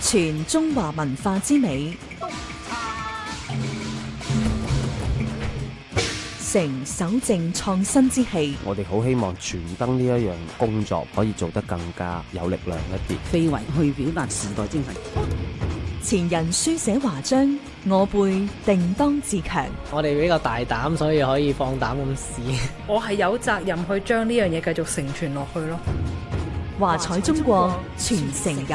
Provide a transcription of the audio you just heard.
傳中華文化之美，成守正創新之氣。 我哋好希望傳燈呢一樣工作可以做得更加有力量一啲， 非遺去表達時代精神。 前人書寫華章，我輩定當自強。 我哋比較大膽，所以可以放膽咁試。 我係有責任去將呢樣嘢繼續承傳落去咯。 華彩中國，傳承有